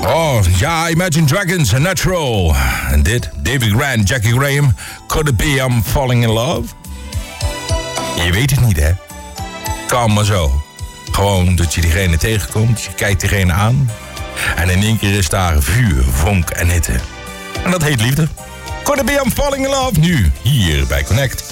Oh, ja, Imagine Dragons, Natural. En dit, David Grant, Jackie Graham. Could it be I'm falling in love? Je weet het niet, hè? Kan maar zo. Gewoon dat je diegene tegenkomt, je kijkt diegene aan. En in één keer is daar vuur, vonk en hitte. En dat heet liefde. Could it be I'm falling in love? Nu, hier bij Connect.